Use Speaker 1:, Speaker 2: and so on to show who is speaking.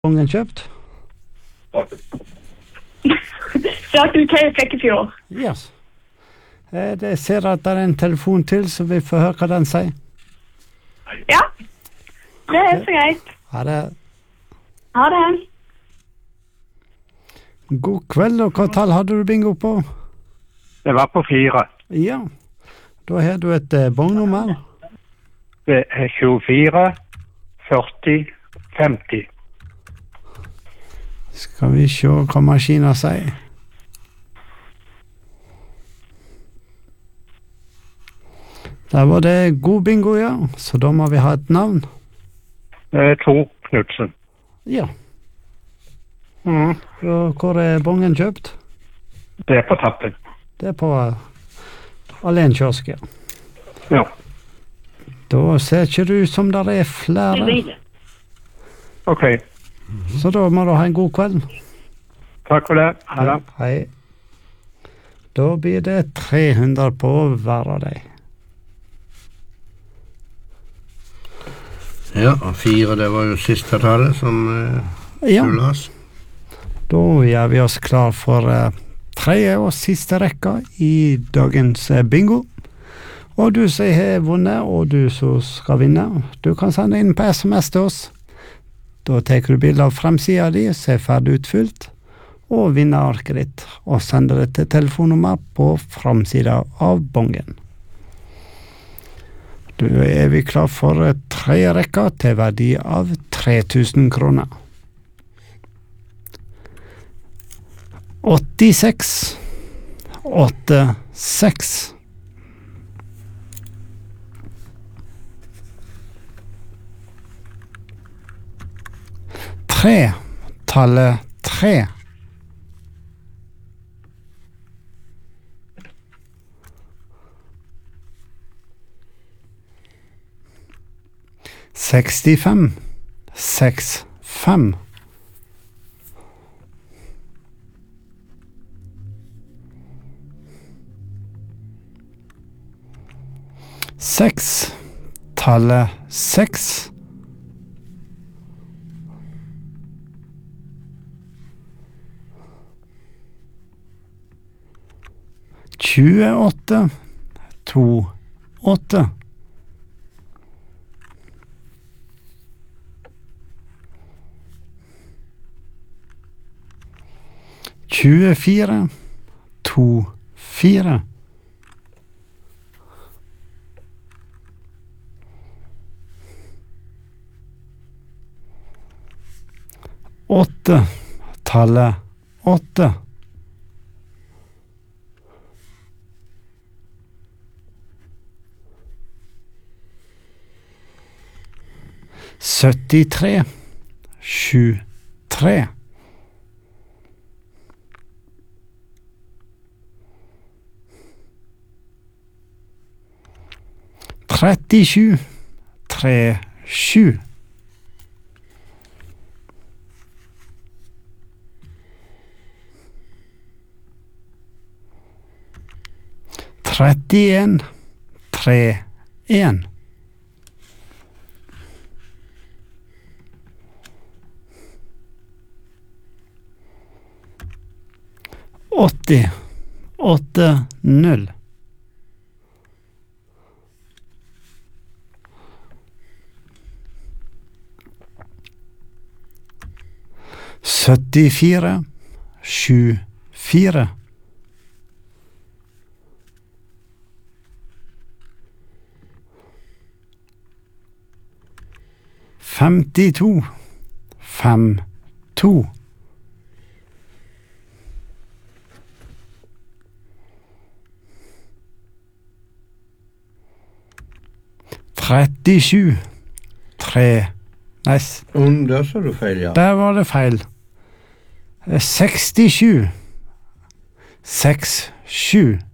Speaker 1: Bongen kjøpt?
Speaker 2: Circle K Flekkefjord.
Speaker 1: Yes. Det ser at det en telefon til, så vi får høre hva den sier.
Speaker 2: Ja, det så greit.
Speaker 1: Ha det.
Speaker 2: Ha det.
Speaker 1: God kveld, og hva tall hadde du bingo på?
Speaker 3: Det var på 4.
Speaker 1: Ja, da har du et bongnummer.
Speaker 3: Det 24, 40, 50.
Speaker 1: Skal vi se hva maskinen sier. Der var det god bingo, ja. Så da må vi ha et navn.
Speaker 3: Tor Knudsen.
Speaker 1: Ja. Og hvor bongen kjøpt?
Speaker 3: Det på tappen.
Speaker 1: Det på Alenkiosk, ja.
Speaker 3: Ja.
Speaker 1: Da ser ikke du som der flere.
Speaker 3: Ok.
Speaker 1: Så da må du ha en god kveld.
Speaker 3: Takk for det. Ha det.
Speaker 1: Hei. Da blir det 300 på hver av deg.
Speaker 4: Ja, 4, det var jo siste tallet som skulle oss.
Speaker 1: Da gjør vi oss klar for tredje og siste rekka i dagens bingo. Og du som har vunnet, og du som skal vinne, du kan sende inn på SMS til oss. Da tar du bilde av fremsida di, som ferdig utfylt, og vinnerarket ditt, og sender det til telefonnummer på fremsida av bongen. Da er vi klar for tredje rekka til verdi av 3000 kroner. 86, 86. 3, tallet 3. 65, 65. 6, tallet 6. 28, 2, 8. 24, 2, 4. 8, tallet 8. 73, 7, 3. 37, 3, 7. 31, 3, 1. 80, 8, 0. 74, 7, 4. 52, 5, 2. 37, 3. Nei,
Speaker 4: Der så du feil, ja.
Speaker 1: der var det feil. 67, 6, 7.